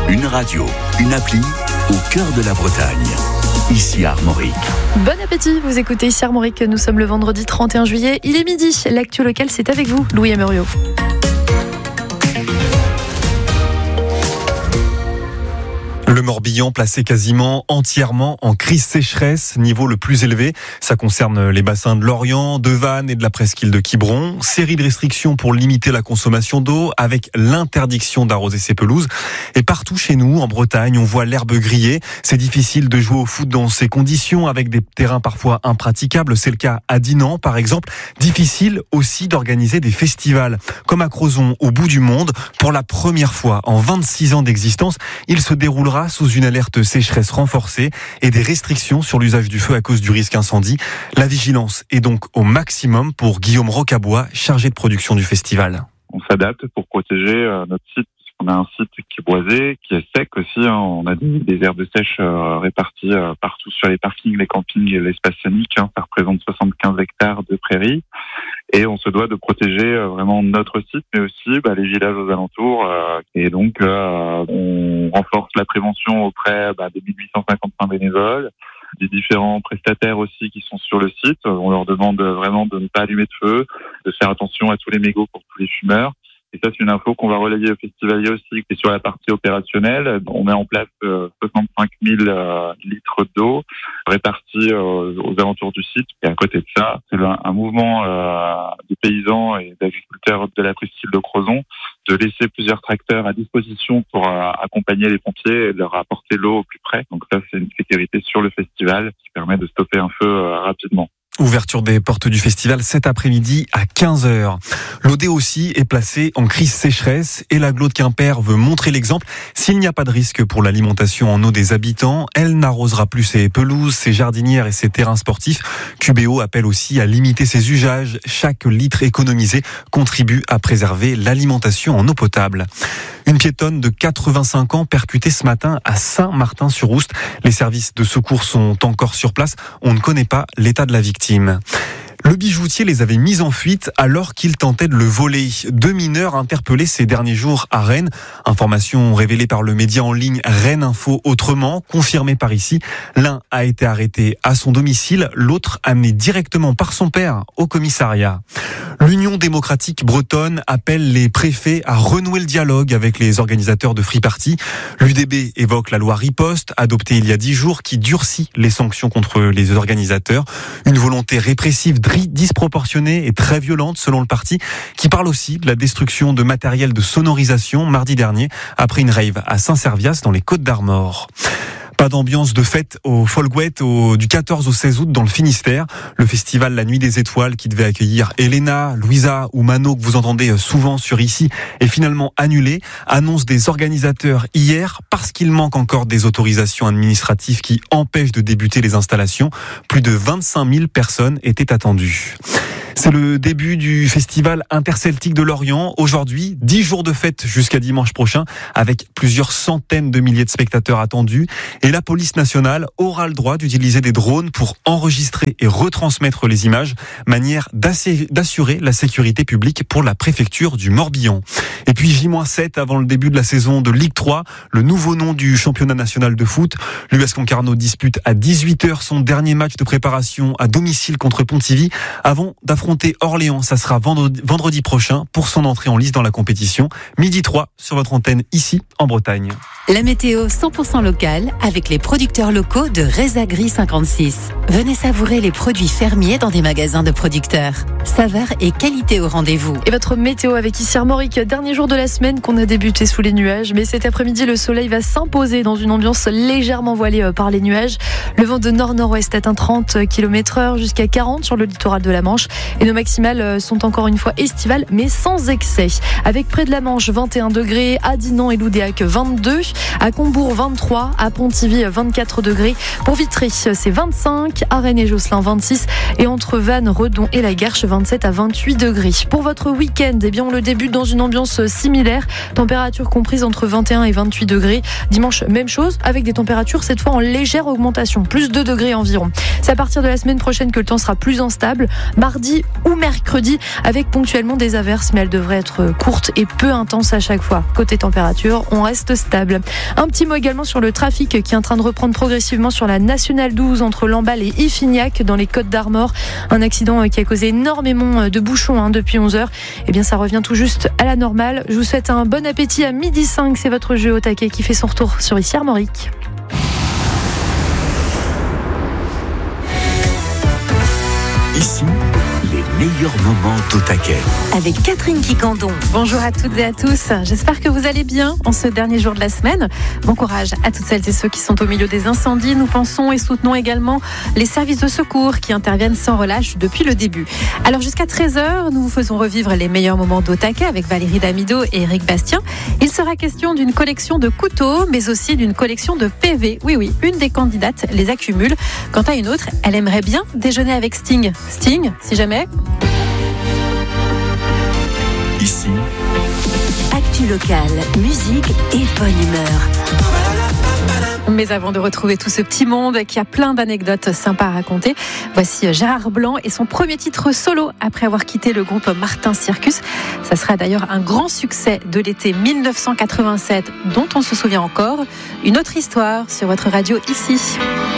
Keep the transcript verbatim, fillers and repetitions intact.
Une radio, une appli au cœur de la Bretagne. Ici Armorique. Bon appétit, vous écoutez ici Armorique. Nous sommes le vendredi trente et un juillet. Il est midi. L'actu locale, c'est avec vous, Louis Amerio. Le Morbihan placé quasiment entièrement en crise sécheresse, niveau le plus élevé. Ça concerne les bassins de Lorient, de Vannes et de la presqu'île de Quiberon. Série de restrictions pour limiter la consommation d'eau avec l'interdiction d'arroser ses pelouses. Et partout chez nous, en Bretagne, on voit l'herbe griller. C'est difficile de jouer au foot dans ces conditions avec des terrains parfois impraticables. C'est le cas à Dinan, par exemple. Difficile aussi d'organiser des festivals. Comme à Crozon, au bout du monde, pour la première fois en vingt-six ans d'existence, il se déroulera sous une alerte sécheresse renforcée et des restrictions sur l'usage du feu à cause du risque incendie. La vigilance est donc au maximum pour Guillaume Rocabois, chargé de production du festival. On s'adapte pour protéger euh, notre site, puisqu'on a un site qui est boisé, qui est sec aussi. Hein. On a des, des herbes sèches euh, réparties euh, partout sur les parkings, les campings et l'espace scénique. Hein. Ça représente soixante-quinze hectares de prairies. Et on se doit de protéger euh, vraiment notre site, mais aussi bah, les villages aux alentours. Euh, et donc, euh, on renforce la prévention auprès bah, des mille huit cent cinquante-cinq bénévoles, des différents prestataires aussi qui sont sur le site. On leur demande vraiment de ne pas allumer de feu, de faire attention à tous les mégots pour tous les fumeurs. Et ça, c'est une info qu'on va relayer aux festivaliers aussi. Et sur la partie opérationnelle, on met en place euh, soixante-cinq mille euh, litres d'eau répartis euh, aux alentours du site. Et à côté de ça, c'est un, un mouvement euh, de paysans et d'agriculteurs de la presqu'île de Crozon de laisser plusieurs tracteurs à disposition pour euh, accompagner les pompiers et leur apporter l'eau au plus près. Donc ça, c'est une sécurité sur le festival qui permet de stopper un feu euh, rapidement. Ouverture des portes du festival cet après-midi à quinze heures. L'O D aussi est placée en crise sécheresse et l'agglo de Quimper veut montrer l'exemple. S'il n'y a pas de risque pour l'alimentation en eau des habitants, elle n'arrosera plus ses pelouses, ses jardinières et ses terrains sportifs. Q B O appelle aussi à limiter ses usages. Chaque litre économisé contribue à préserver l'alimentation en eau potable. Une piétonne de quatre-vingt-cinq ans percutée ce matin à Saint-Martin-sur-Oust. Les services de secours sont encore sur place. On ne connaît pas l'état de la victime. Le bijoutier les avait mis en fuite alors qu'il tentait de le voler. Deux mineurs interpellés ces derniers jours à Rennes. Information révélée par le média en ligne Rennes Info Autrement, confirmée par ici. L'un a été arrêté à son domicile, l'autre amené directement par son père au commissariat. L'Union démocratique bretonne appelle les préfets à renouer le dialogue avec les organisateurs de Free Party. L'U D B évoque la loi Riposte, adoptée il y a dix jours, qui durcit les sanctions contre les organisateurs. Une volonté répressive disproportionnée et très violente selon le parti, qui parle aussi de la destruction de matériel de sonorisation mardi dernier après une rave à Saint-Servias dans les Côtes-d'Armor. Pas d'ambiance de fête au Folgouet au, du quatorze au seize août dans le Finistère. Le festival La Nuit des Étoiles qui devait accueillir Elena, Louisa ou Mano que vous entendez souvent sur ici est finalement annulé. Annonce des organisateurs hier parce qu'il manque encore des autorisations administratives qui empêchent de débuter les installations. Plus de vingt-cinq mille personnes étaient attendues. C'est le début du festival interceltique de Lorient. Aujourd'hui, dix jours de fête jusqu'à dimanche prochain, avec plusieurs centaines de milliers de spectateurs attendus. Et la police nationale aura le droit d'utiliser des drones pour enregistrer et retransmettre les images, manière d'assurer la sécurité publique pour la préfecture du Morbihan. Et puis J sept avant le début de la saison de Ligue trois, le nouveau nom du championnat national de foot. L'U S Concarneau dispute à dix-huit heures son dernier match de préparation à domicile contre Pontivy avant d'affronter Orléans. Ça sera vendredi, vendredi prochain pour son entrée en lice dans la compétition. Midi trois sur votre antenne ici en Bretagne. La météo cent pour cent locale avec les producteurs locaux de Rezagri cinquante-six. Venez savourer les produits fermiers dans des magasins de producteurs. Saveur et qualité au rendez-vous. Et votre météo avec ici Armorique, dernier jour de la semaine qu'on a débuté sous les nuages, mais cet après-midi le soleil va s'imposer dans une ambiance légèrement voilée par les nuages. Le vent de nord-nord-ouest atteint trente kilomètres heure jusqu'à quarante sur le littoral de la Manche. Et nos maximales sont encore une fois estivales, mais sans excès. Avec près de la Manche vingt et un degrés, à Dinan et Loudéac vingt-deux, à Combourg vingt-trois, à Pontivy Pontivy, vingt-quatre degrés. Pour Vitry, c'est vingt-cinq. À Rennes et Josselin, vingt-six. Et entre Vannes, Redon et La Guerche, vingt-sept à vingt-huit degrés. Pour votre week-end, eh bien, on le débute dans une ambiance similaire. Température comprise entre vingt et un et vingt-huit degrés. Dimanche, même chose, avec des températures cette fois en légère augmentation. Plus deux degrés environ. C'est à partir de la semaine prochaine que le temps sera plus instable. Mardi ou mercredi, avec ponctuellement des averses, mais elles devraient être courtes et peu intenses à chaque fois. Côté température, on reste stable. Un petit mot également sur le trafic qui est en train de reprendre progressivement sur la nationale douze entre Lamballe et Iffignac dans les Côtes d'Armor. Un accident qui a causé énormément de bouchons hein, depuis onze heures. Eh bien, ça revient tout juste à la normale. Je vous souhaite un bon appétit à midi cinq. C'est votre jeu au taquet qui fait son retour sur Ici Armorique. Ici, les meilleurs moments au taquet. Avec Catherine Quicandon. Bonjour à toutes et à tous. J'espère que vous allez bien en ce dernier jour de la semaine. Bon courage à toutes celles et ceux qui sont au milieu des incendies. Nous pensons et soutenons également les services de secours qui interviennent sans relâche depuis le début. Alors jusqu'à treize heures, nous vous faisons revivre les meilleurs moments d'au taquet avec Valérie Damido et Eric Bastien. Il sera question d'une collection de couteaux, mais aussi d'une collection de P V. Oui, oui, une des candidates les accumule. Quant à une autre, elle aimerait bien déjeuner avec Sting. Sting, si jamais. Ici, Actu locale, musique et bonne humeur. Mais avant de retrouver tout ce petit monde qui a plein d'anecdotes sympas à raconter, voici Gérard Blanc et son premier titre solo après avoir quitté le groupe Martin Circus. Ça sera d'ailleurs un grand succès de l'été mille neuf cent quatre-vingt-sept dont on se souvient encore. Une autre histoire sur votre radio ici.